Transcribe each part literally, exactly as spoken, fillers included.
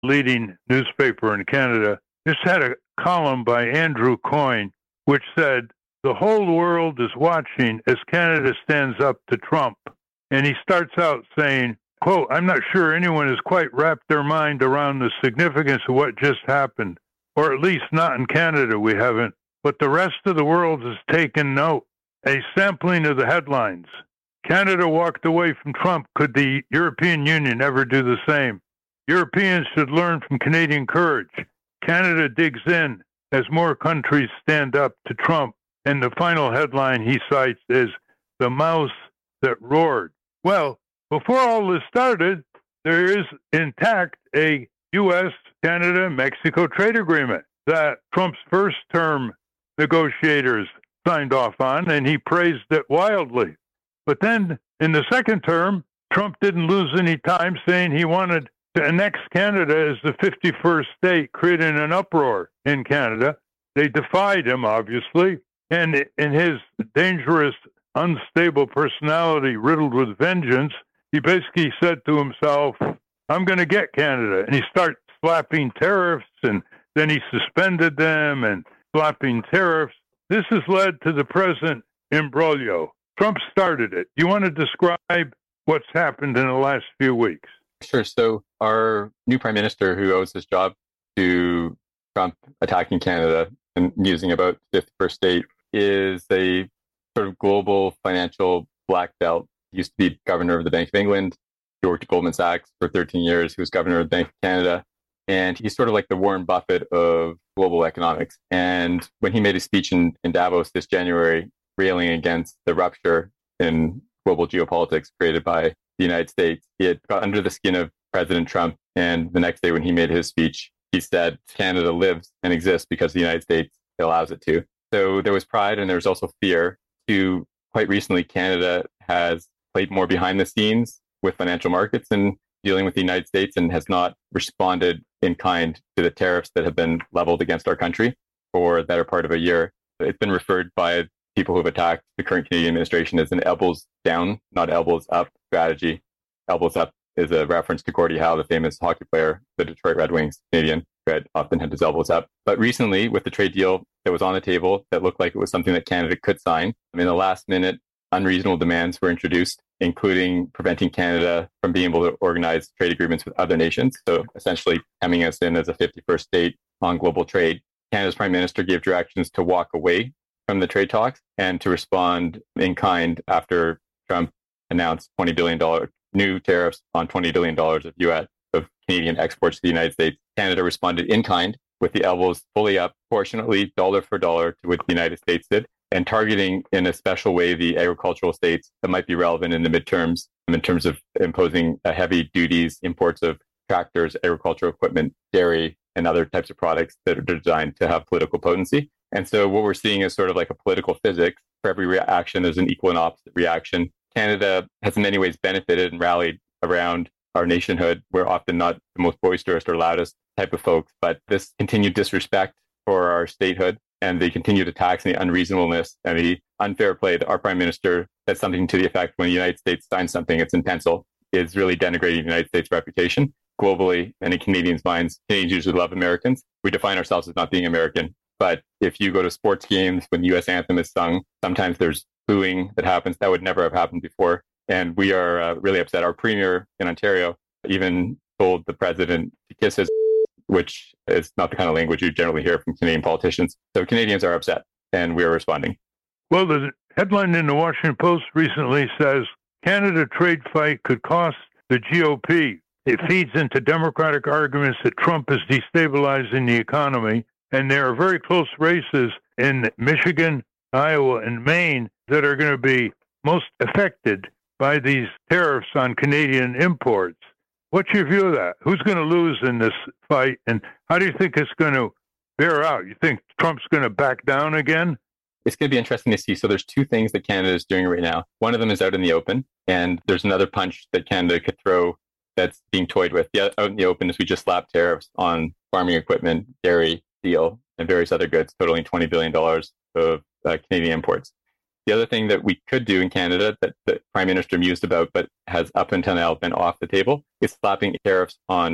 leading newspaper in Canada, just had a column by Andrew Coyne, which said, "The whole world is watching as Canada stands up to Trump." And he starts out saying, quote, "I'm not sure anyone has quite wrapped their mind around the significance of what just happened, or at least not in Canada we haven't, but the rest of the world has taken note." A sampling of the headlines. Canada walked away from Trump. Could the European Union ever do the same? Europeans should learn from Canadian courage. Canada digs in as more countries stand up to Trump. And the final headline he cites is "The Mouse That Roared." Well, before all this started, there is intact a U S Canada Mexico trade agreement that Trump's first term negotiators signed off on, and he praised it wildly. But then in the second term, Trump didn't lose any time saying he wanted to annex Canada as the fifty-first state, creating an uproar in Canada. They defied him, obviously, and in his dangerous, unstable personality riddled with vengeance, he basically said to himself, "I'm going to get Canada." And he started slapping tariffs, and then he suspended them and slapping tariffs. This has led to the present imbroglio. Trump started it. You want to describe what's happened in the last few weeks? Sure. So our new prime minister, who owes his job to Trump attacking Canada and using about fifty-first state, is a sort of global financial black belt. He used to be governor of the Bank of England. He worked at Goldman Sachs for thirteen years. He was governor of the Bank of Canada. And he's sort of like the Warren Buffett of global economics. And when he made a speech in, in Davos this January, railing against the rupture in global geopolitics created by the United States, he had got under the skin of President Trump. And the next day when he made his speech, he said, "Canada lives and exists because the United States allows it to." So there was pride and there was also fear. To quite recently, Canada has played more behind the scenes with financial markets and dealing with the United States, and has not responded in kind to the tariffs that have been leveled against our country for the better part of a year. It's been referred by people who have attacked the current Canadian administration as an elbows down, not elbows up strategy. Elbows up is a reference to Gordie Howe, the famous hockey player, the Detroit Red Wings Canadian, who had often had his elbows up. But recently, with the trade deal that was on the table that looked like it was something that Canada could sign, I mean, the last minute unreasonable demands were introduced, including preventing Canada from being able to organize trade agreements with other nations. So essentially hemming us in as a fifty-first state on global trade. Canada's prime minister gave directions to walk away from the trade talks and to respond in kind after Trump announced twenty billion dollars new tariffs on twenty billion dollars of U S of Canadian exports to the United States. Canada responded in kind with the elbows fully up, proportionately dollar for dollar to what the United States did, and targeting in a special way the agricultural states that might be relevant in the midterms in terms of imposing uh, heavy duties, imports of tractors, agricultural equipment, dairy, and other types of products that are designed to have political potency. And so what we're seeing is sort of like a political physics. For every reaction, there's an equal and opposite reaction. Canada has in many ways benefited and rallied around our nationhood. We're often not the most boisterous or loudest type of folks, but this continued disrespect for our statehood and the continued attacks and the unreasonableness and the unfair play that our prime minister said something to the effect when the United States signs something, it's in pencil, is really denigrating the United States' reputation globally and in Canadians' minds. Canadians usually love Americans. We define ourselves as not being American. But if you go to sports games when the U S anthem is sung, sometimes there's booing that happens. That would never have happened before. And we are uh, really upset. Our premier in Ontario even told the president to kiss his, which is not the kind of language you generally hear from Canadian politicians. So Canadians are upset, and we are responding. Well, the headline in the Washington Post recently says, Canada trade fight could cost the G O P. It feeds into Democratic arguments that Trump is destabilizing the economy. And there are very close races in Michigan, Iowa, and Maine that are going to be most affected by these tariffs on Canadian imports. What's your view of that? Who's going to lose in this fight? And how do you think it's going to bear out? You think Trump's going to back down again? It's going to be interesting to see. So there's two things that Canada is doing right now. One of them is out in the open, and there's another punch that Canada could throw that's being toyed with. The out in the open is we just slapped tariffs on farming equipment, dairy, steel, and various other goods, totaling twenty billion dollars of uh, Canadian imports. The other thing that we could do in Canada that the Prime Minister mused about, but has up until now been off the table, is slapping tariffs on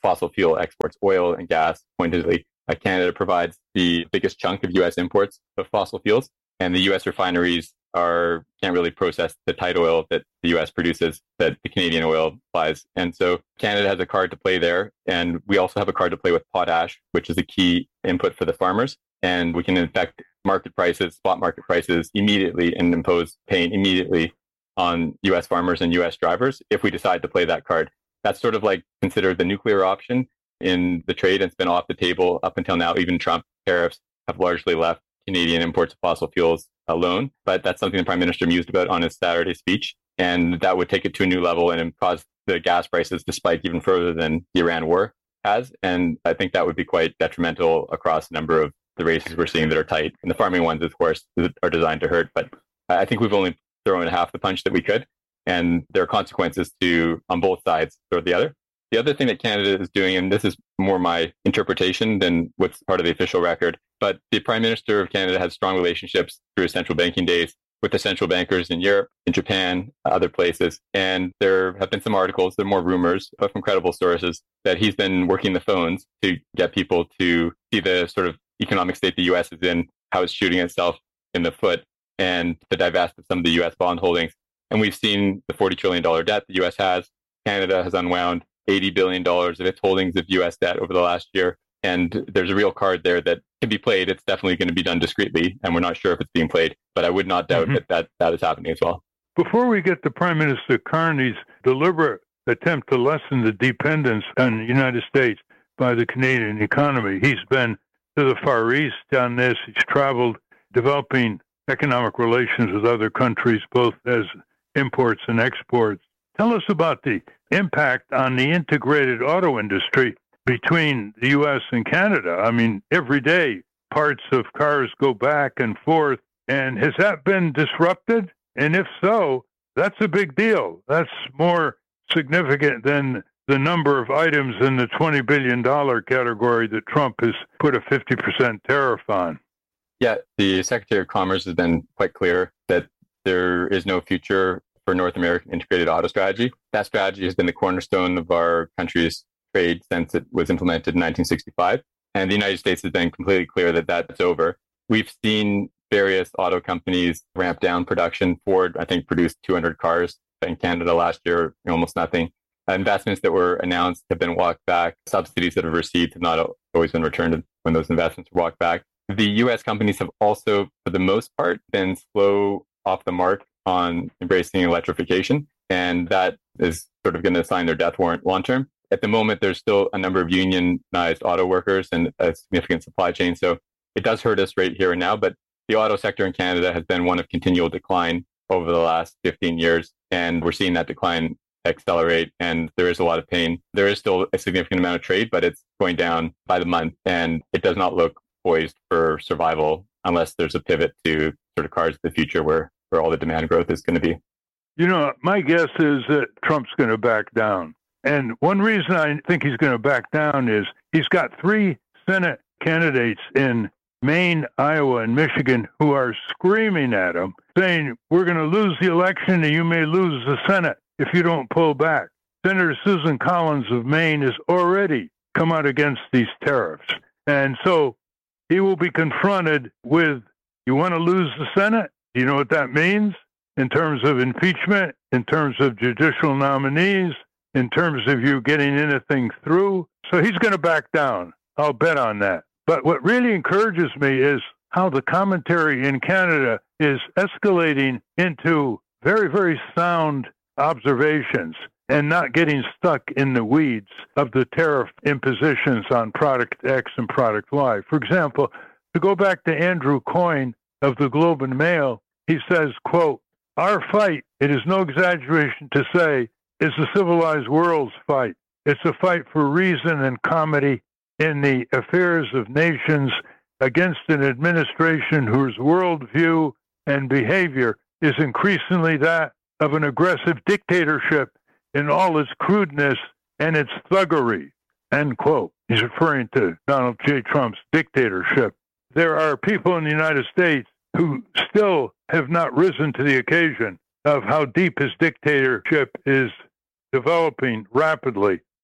fossil fuel exports, oil and gas, pointedly. Uh, Canada provides the biggest chunk of U S imports of fossil fuels, and the U S refineries are can't really process the tight oil that the U S produces that the Canadian oil buys. And so Canada has a card to play there. And we also have a card to play with potash, which is a key input for the farmers. And we can affect market prices, spot market prices immediately and impose pain immediately on U S farmers and U S drivers if we decide to play that card. That's sort of like considered the nuclear option in the trade, and it's been off the table up until now. Even Trump tariffs have largely left Canadian imports of fossil fuels alone, but that's something the Prime Minister mused about on his Saturday speech, and that would take it to a new level and cause the gas prices to spike even further than the Iran war has, and I think that would be quite detrimental across a number of the races we're seeing that are tight, and the farming ones, of course, are designed to hurt, but I think we've only thrown half the punch that we could, and there are consequences to on both sides or the other. The other thing that Canada is doing, and this is more my interpretation than what's part of the official record, but the Prime Minister of Canada has strong relationships through his central banking days with the central bankers in Europe, in Japan, other places. And there have been some articles, there are more rumors, but from credible sources, that he's been working the phones to get people to see the sort of economic state the U S is in, how it's shooting itself in the foot, and to divest of some of the U S bond holdings. And we've seen the forty trillion dollars debt the U S has. Canada has unwound eighty billion dollars of its holdings of U S debt over the last year. And there's a real card there that can be played. It's definitely going to be done discreetly, and we're not sure if it's being played, but I would not doubt mm-hmm. that, that that is happening as well. Before we get to Prime Minister Carney's deliberate attempt to lessen the dependence on the United States by the Canadian economy, he's been to the Far East on this. He's traveled developing economic relations with other countries, both as imports and exports. Tell us about the impact on the integrated auto industry between the U S and Canada. I mean, every day parts of cars go back and forth. And has that been disrupted? And if so, that's a big deal. That's more significant than the number of items in the twenty billion dollars category that Trump has put a fifty percent tariff on. Yeah, the Secretary of Commerce has been quite clear that there is no future for North American integrated auto strategy. That strategy has been the cornerstone of our country's trade since it was implemented in nineteen sixty-five. And the United States has been completely clear that that's over. We've seen various auto companies ramp down production. Ford, I think, produced two hundred cars in Canada last year, almost nothing. Investments that were announced have been walked back. Subsidies that have received have not always been returned when those investments were walked back. The U S companies have also, for the most part, been slow off the mark on embracing electrification, and that is sort of going to sign their death warrant long term. At the moment, there's still a number of unionized auto workers and a significant supply chain, so it does hurt us right here and now, but the auto sector in Canada has been one of continual decline over the last fifteen years, and we're seeing that decline accelerate, and there is a lot of pain. There is still a significant amount of trade, but it's going down by the month, and it does not look poised for survival unless there's a pivot to sort of cars of the future where, where all the demand growth is going to be. You know, my guess is that Trump's going to back down. And one reason I think he's going to back down is he's got three Senate candidates in Maine, Iowa, and Michigan who are screaming at him, saying, we're going to lose the election and you may lose the Senate if you don't pull back. Senator Susan Collins of Maine has already come out against these tariffs. And so he will be confronted with, you want to lose the Senate? Do you know what that means in terms of impeachment, in terms of judicial nominees, in terms of you getting anything through? So he's going to back down. I'll bet on that. But what really encourages me is how the commentary in Canada is escalating into very, very sound observations and not getting stuck in the weeds of the tariff impositions on product X and product Y. For example, to go back to Andrew Coyne of the Globe and Mail, he says, quote, our fight, it is no exaggeration to say, is the civilized world's fight. It's a fight for reason and comedy in the affairs of nations against an administration whose worldview and behavior is increasingly that of an aggressive dictatorship in all its crudeness and its thuggery, end quote. He's referring to Donald J. Trump's dictatorship. There are people in the United States who still have not risen to the occasion of how deep his dictatorship is developing rapidly.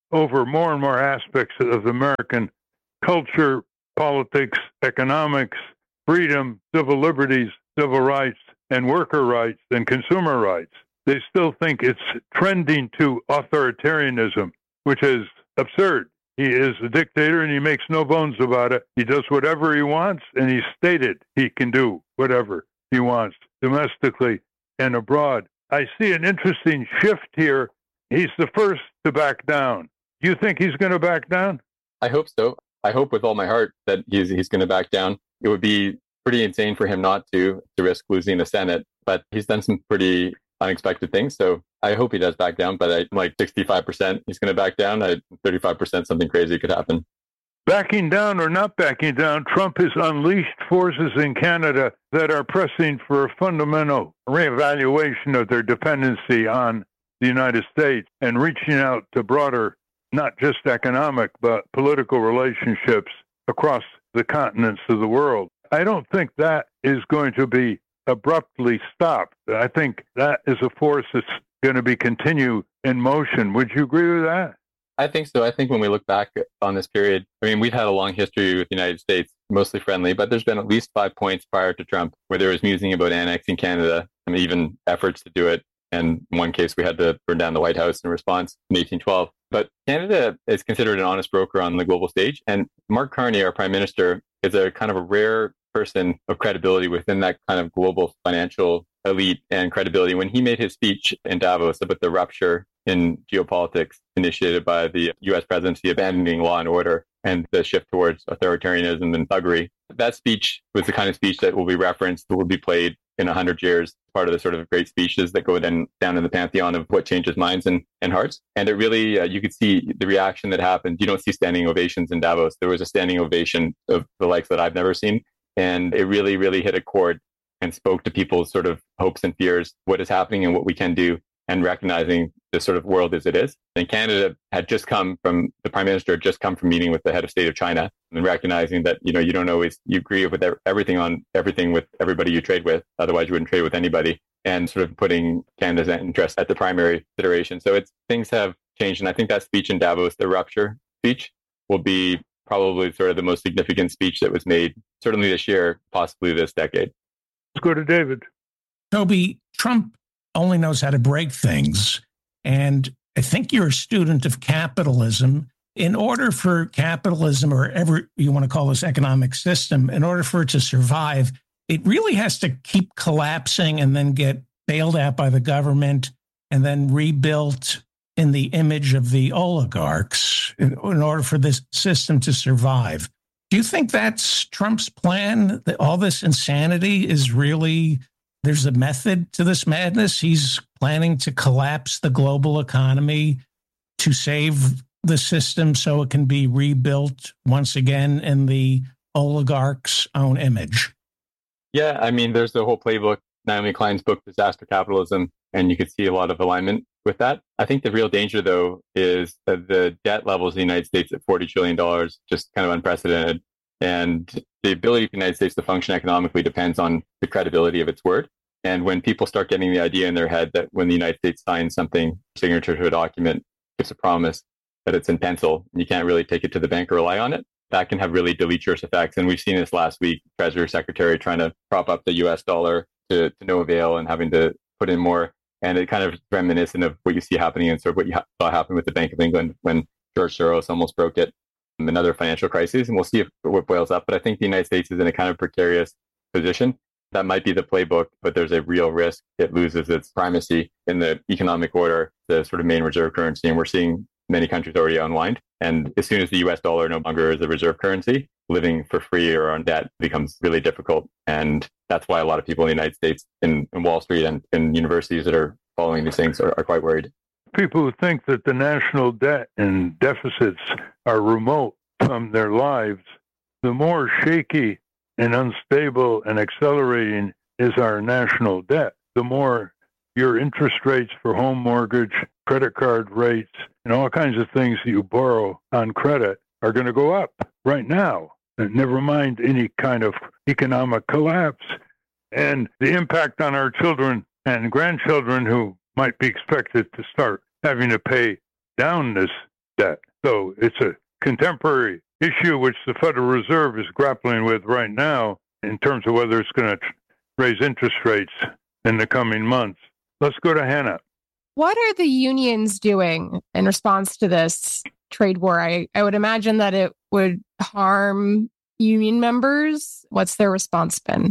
over more and more aspects of American culture, politics, economics, freedom, civil liberties, civil rights, and worker rights and consumer rights. They still think it's trending to authoritarianism, which is absurd. He is a dictator and he makes no bones about it. He does whatever he wants, and he stated he can do whatever he wants domestically and abroad. I see an interesting shift here. He's the first to back down. Do you think he's going to back down? I hope so. I hope with all my heart that he's he's going to back down. It would be pretty insane for him not to, to risk losing the Senate, but he's done some pretty unexpected things. So I hope he does back down, but I'm like sixty-five percent he's going to back down. I, thirty-five percent something crazy could happen. Backing down or not backing down, Trump has unleashed forces in Canada that are pressing for a fundamental reevaluation of their dependency on the United States and reaching out to broader, not just economic, but political relationships across the continents of the world. I don't think that is going to be abruptly stopped. I think that is a force that's going to be continue in motion. Would you agree with that? I think so. I think when we look back on this period, I mean, we've had a long history with the United States, mostly friendly, but there's been at least five points prior to Trump where there was musing about annexing Canada and even efforts to do it. And in one case, we had to burn down the White House in response in eighteen twelve. But Canada is considered an honest broker on the global stage. And Mark Carney, our prime minister, is a kind of a rare person of credibility within that kind of global financial elite and credibility. When he made his speech in Davos about the rupture in geopolitics initiated by the U S presidency abandoning law and order and the shift towards authoritarianism and thuggery, that speech was the kind of speech that will be referenced, that will be played in a hundred years, part of the sort of great speeches that go then down in the pantheon of what changes minds and, and hearts. And it really, uh, you could see the reaction that happened. You don't see standing ovations in Davos. There was a standing ovation of the likes that I've never seen. And it really, really hit a chord and spoke to people's sort of hopes and fears, what is happening and what we can do, and recognizing the sort of world as it is. And Canada had just come from, the prime minister had just come from meeting with the head of state of China and recognizing that, you know, you don't always, you agree with everything on everything with everybody you trade with. Otherwise you wouldn't trade with anybody, and sort of putting Canada's interest at the primary consideration. So it's, things have changed. And I think that speech in Davos, the rupture speech, will be probably sort of the most significant speech that was made, certainly this year, possibly this decade. Let's go to David. Toby, Trump only knows how to break things. And I think you're a student of capitalism. In order for capitalism, or ever you want to call this economic system, in order for it to survive, it really has to keep collapsing and then get bailed out by the government and then rebuilt in the image of the oligarchs in, in order for this system to survive. Do you think that's Trump's plan? That all this insanity is really, there's a method to this madness? He's planning to collapse the global economy to save the system so it can be rebuilt once again in the oligarch's own image. Yeah, I mean, there's the whole playbook, Naomi Klein's book, Disaster Capitalism, and you could see a lot of alignment with that. I think the real danger, though, is that the debt levels in the United States at forty trillion dollars, just kind of unprecedented. And the ability of the United States to function economically depends on the credibility of its word. And when people start getting the idea in their head that when the United States signs something, signature to a document, it's a promise, that it's in pencil, and you can't really take it to the bank or rely on it, that can have really deleterious effects. And we've seen this last week, Treasury Secretary trying to prop up the U S dollar to, to no avail and having to put in more. And it kind of reminiscent of what you see happening and sort of what you ha- saw happen with the Bank of England when George Soros almost broke it, another financial crisis. And we'll see if what boils up. But I think the United States is in a kind of precarious position. That might be the playbook, but there's a real risk it loses its primacy in the economic order, the sort of main reserve currency. And we're seeing many countries already unwind. And as soon as the U S dollar no longer is a reserve currency, living for free or on debt becomes really difficult. And that's why a lot of people in the United States, in, in Wall Street and in universities that are following these things are, are quite worried. People who think that the national debt and deficits are remote from their lives, the more shaky and unstable and accelerating is our national debt, the more your interest rates for home mortgage, credit card rates, and all kinds of things that you borrow on credit are going to go up right now. And never mind any kind of economic collapse and the impact on our children and grandchildren who might be expected to start having to pay down this debt. So it's a contemporary issue which the Federal Reserve is grappling with right now in terms of whether it's going to raise interest rates in the coming months. Let's go to Hannah. What are the unions doing in response to this trade war? I, I would imagine that it would harm union members. What's their response been?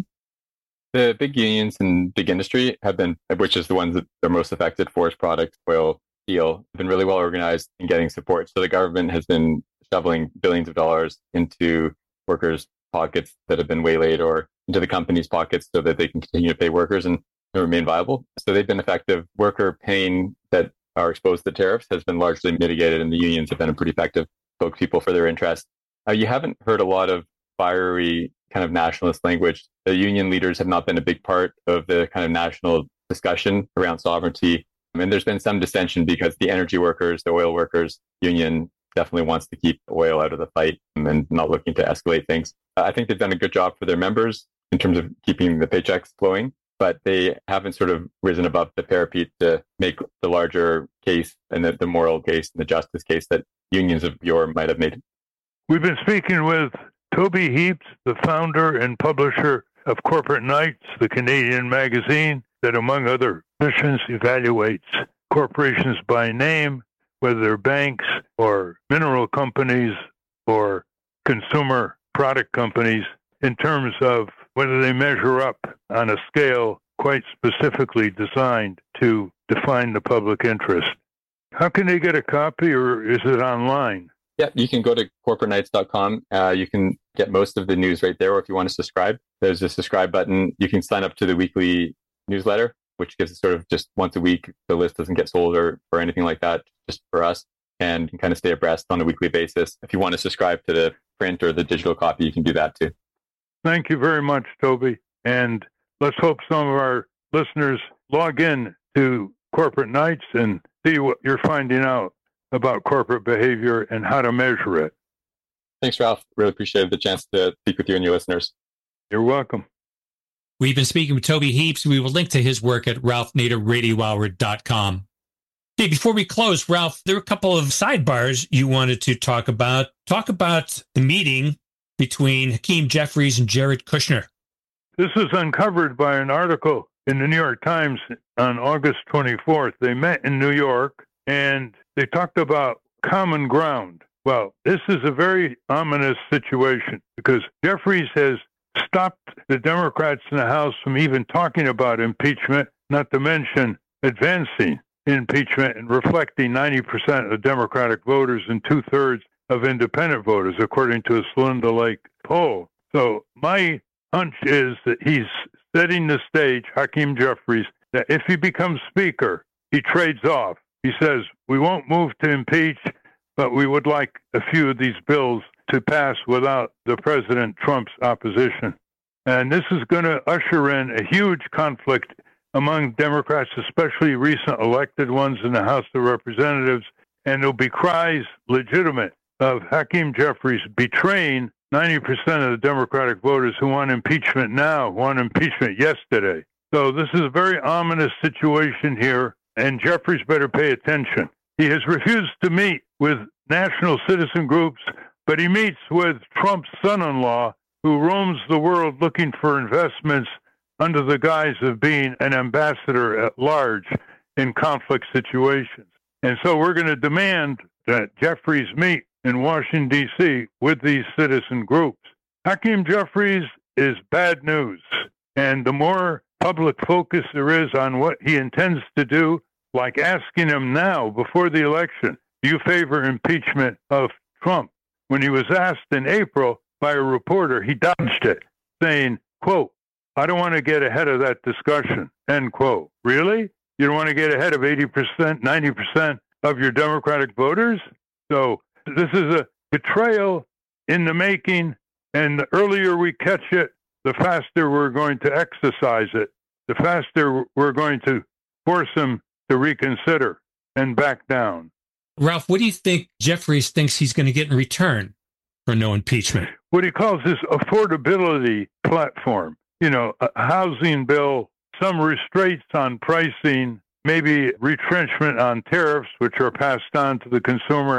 The big unions in big industry have been, which is the ones that are most affected, forest products, oil, steel, have been really well organized in getting support. So the government has been shoveling billions of dollars into workers' pockets that have been waylaid or into the company's pockets so that they can continue to pay workers and remain viable. So they've been effective. Worker pain that are exposed to tariffs has been largely mitigated, and the unions have been a pretty effective spokespeople for their interests. Uh, you haven't heard a lot of fiery kind of nationalist language. The union leaders have not been a big part of the kind of national discussion around sovereignty. And there's been some dissension because the energy workers, the oil workers union definitely wants to keep oil out of the fight and not looking to escalate things. Uh, I think they've done a good job for their members in terms of keeping the paychecks flowing, but they haven't sort of risen above the parapet to make the larger case and the, the moral case and the justice case that unions of yore might have made. We've been speaking with Toby Heaps, the founder and publisher of Corporate Knights, the Canadian magazine that, among other missions, evaluates corporations by name, whether they're banks or mineral companies or consumer product companies, in terms of whether they measure up on a scale quite specifically designed to define the public interest. How can they get a copy, or is it online? Yeah, you can go to corporate knights dot com. Uh, you can get most of the news right there, or if you want to subscribe, there's a subscribe button. You can sign up to the weekly newsletter, which gives us sort of just once a week. The list doesn't get sold or, or anything like that, just for us. And you can kind of stay abreast on a weekly basis. If you want to subscribe to the print or the digital copy, you can do that too. Thank you very much, Toby. And let's hope some of our listeners log in to Corporate Knights and see what you're finding out about corporate behavior and how to measure it. Thanks, Ralph. Really appreciate the chance to speak with you and your listeners. You're welcome. We've been speaking with Toby Heaps. We will link to his work at ralph nader radio hour dot com. Hey, before we close, Ralph, there were a couple of sidebars you wanted to talk about. Talk about the meeting between Hakeem Jeffries and Jared Kushner. This was uncovered by an article in the New York Times on August twenty-fourth. They met in New York and they talked about common ground. Well, this is a very ominous situation because Jeffries has stopped the Democrats in the House from even talking about impeachment, not to mention advancing impeachment and reflecting ninety percent of Democratic voters and two-thirds of independent voters, according to a Celinda Lake poll. So my hunch is that he's setting the stage, Hakeem Jeffries, that if he becomes Speaker, he trades off. He says, we won't move to impeach, but we would like a few of these bills to pass without the President Trump's opposition. And this is going to usher in a huge conflict among Democrats, especially recent elected ones in the House of Representatives. And there'll be cries, legitimate, of Hakeem Jeffries betraying ninety percent of the Democratic voters who want impeachment now, want impeachment yesterday. So this is a very ominous situation here, and Jeffries better pay attention. He has refused to meet with national citizen groups, but he meets with Trump's son-in-law, who roams the world looking for investments under the guise of being an ambassador at large in conflict situations. And so we're going to demand that Jeffries meet in Washington, D C with these citizen groups. Hakeem Jeffries is bad news. And the more public focus there is on what he intends to do, like asking him now before the election, do you favor impeachment of Trump? When he was asked in April by a reporter, he dodged it, saying, quote, I don't want to get ahead of that discussion, end quote. Really? You don't want to get ahead of eighty percent, ninety percent of your Democratic voters? So this is a betrayal in the making, and the earlier we catch it, the faster we're going to exercise it, the faster we're going to force him to reconsider and back down. Ralph, what do you think Jeffries thinks he's going to get in return for no impeachment? What he calls his affordability platform. You know, a housing bill, some restraints on pricing, maybe retrenchment on tariffs, which are passed on to the consumer,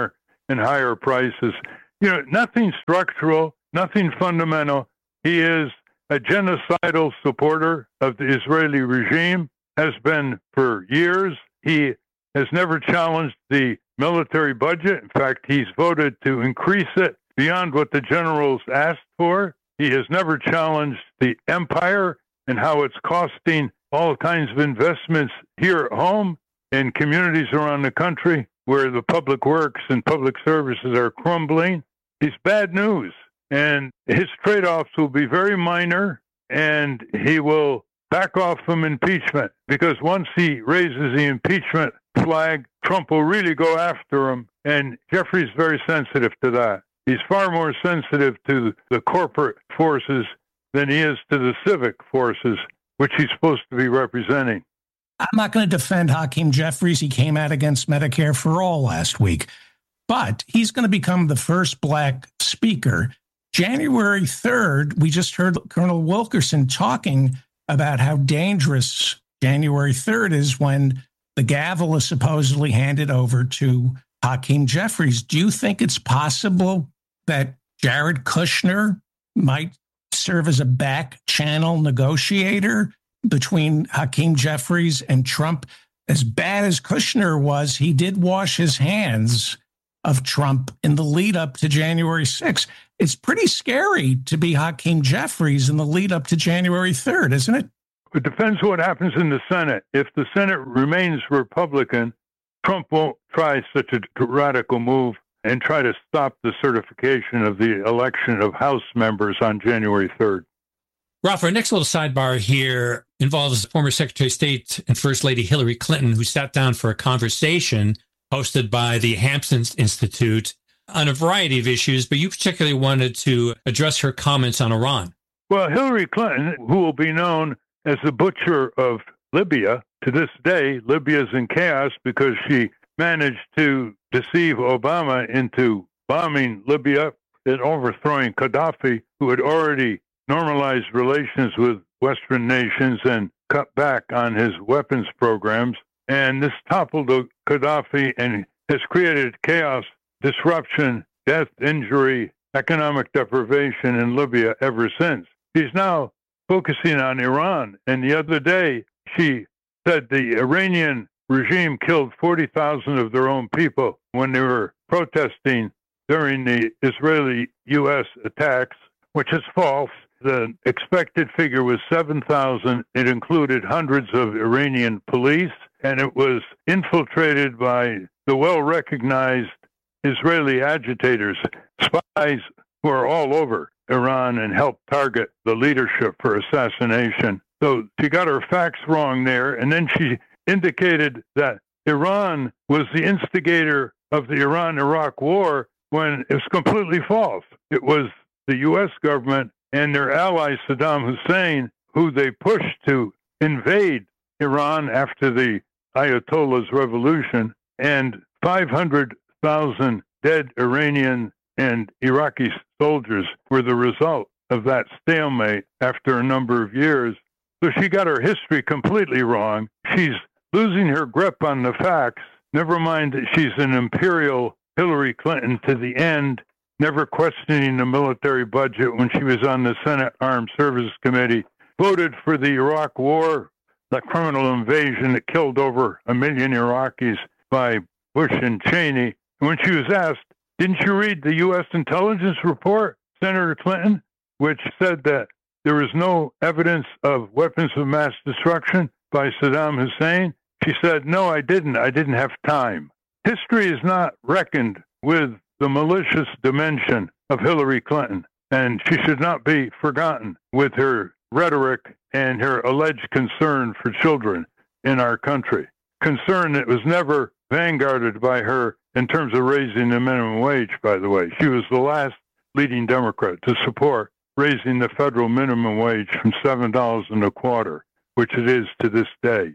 and higher prices. You know, nothing structural, nothing fundamental. He is a genocidal supporter of the Israeli regime, has been for years. He has never challenged the military budget. In fact, he's voted to increase it beyond what the generals asked for. He has never challenged the empire and how it's costing all kinds of investments here at home in communities around the country where the public works and public services are crumbling. He's bad news. And his trade-offs will be very minor, and he will back off from impeachment, because once he raises the impeachment flag, Trump will really go after him, and Jeffries is very sensitive to that. He's far more sensitive to the corporate forces than he is to the civic forces, which he's supposed to be representing. I'm not going to defend Hakeem Jeffries. He came out against Medicare for All last week, but he's going to become the first black speaker. January third, we just heard Colonel Wilkerson talking about how dangerous January third is when the gavel is supposedly handed over to Hakeem Jeffries. Do you think it's possible that Jared Kushner might serve as a back channel negotiator between Hakeem Jeffries and Trump? As bad as Kushner was, he did wash his hands of Trump in the lead up to January sixth. It's pretty scary to be Hakeem Jeffries in the lead up to January third, isn't it? It depends what happens in the Senate. If the Senate remains Republican, Trump won't try such a radical move and try to stop the certification of the election of House members on January third. Ralph, our next little sidebar here involves former Secretary of State and First Lady Hillary Clinton, who sat down for a conversation hosted by the Hampton Institute on a variety of issues, but you particularly wanted to address her comments on Iran. Well, Hillary Clinton, who will be known as the butcher of Libya, to this day, Libya is in chaos because she managed to deceive Obama into bombing Libya and overthrowing Gaddafi, who had already normalized relations with Western nations and cut back on his weapons programs. And this toppled Gaddafi and has created chaos, disruption, death, injury, economic deprivation in Libya ever since. She's now focusing on Iran. And the other day, she said the Iranian regime killed forty thousand of their own people when they were protesting during the Israeli U S attacks, which is false. The expected figure was seven thousand. It included hundreds of Iranian police, and it was infiltrated by the well-recognized Israeli agitators, spies who are all over Iran and helped target the leadership for assassination. So she got her facts wrong there, and then she indicated that Iran was the instigator of the Iran-Iraq war when it was completely false. It was the U S government and their ally Saddam Hussein who they pushed to invade Iran after the Ayatollah's revolution, and five hundred thousand dead Iranian and Iraqi soldiers were the result of that stalemate after a number of years. So she got her history completely wrong. She's losing her grip on the facts. Never mind that she's an imperial Hillary Clinton to the end, never questioning the military budget when she was on the Senate Armed Services Committee, voted for the Iraq War, the criminal invasion that killed over a million Iraqis by Bush and Cheney. And when she was asked, didn't you read the U S intelligence report, Senator Clinton, which said that there was no evidence of weapons of mass destruction by Saddam Hussein? She said, no, I didn't. I didn't have time. History is not reckoned with the malicious dimension of Hillary Clinton, and she should not be forgotten with her rhetoric and her alleged concern for children in our country. Concern that was never vanguarded by her in terms of raising the minimum wage, by the way. She was the last leading Democrat to support raising the federal minimum wage from seven dollars and a quarter, which it is to this day.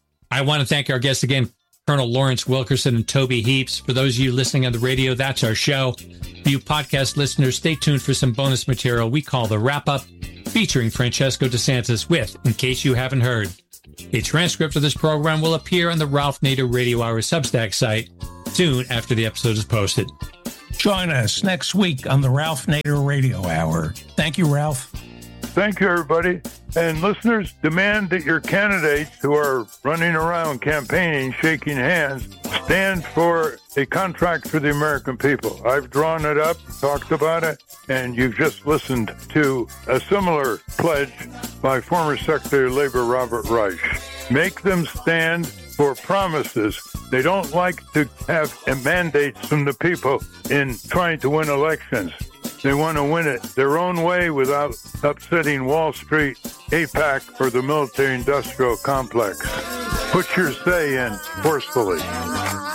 I want to thank our guests again, Colonel Lawrence Wilkerson and Toby Heaps. For those of you listening on the radio, that's our show. For you podcast listeners, stay tuned for some bonus material we call the Wrap-Up, featuring Francesco DeSantis with In Case You Haven't Heard. A transcript of this program will appear on the Ralph Nader Radio Hour Substack site soon after the episode is posted. Join us next week on the Ralph Nader Radio Hour. Thank you, Ralph. Thank you, everybody. And listeners, demand that your candidates who are running around campaigning, shaking hands, stand for a contract for the American people. I've drawn it up, talked about it, and you've just listened to a similar pledge by former Secretary of Labor Robert Reich. Make them stand for promises. They don't like to have mandates from the people in trying to win elections. They want to win it their own way without upsetting Wall Street, AIPAC, or the military-industrial complex. Put your say in forcefully.